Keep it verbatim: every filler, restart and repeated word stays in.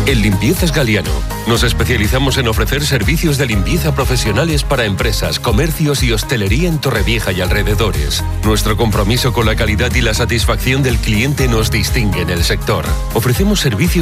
En Limpiezas Galiano, nos especializamos en ofrecer servicios de limpieza profesionales para empresas, comercios y hostelería en Torrevieja y alrededores. Nuestro compromiso con la calidad y la satisfacción del cliente nos distingue en el sector. Ofrecemos servicios